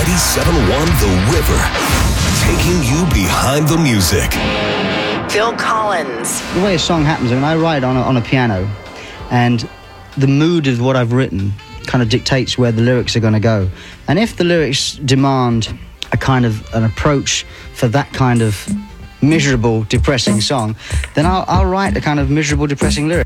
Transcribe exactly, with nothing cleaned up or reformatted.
ninety-seven point one The River, taking you behind the music. Phil Collins. The way a song happens, I mean, I write on a, on a piano, and the mood of what I've written kind of dictates where the lyrics are going to go. And if the lyrics demand a kind of an approach for that kind of miserable, depressing song, then I'll, I'll write a kind of miserable, depressing lyric.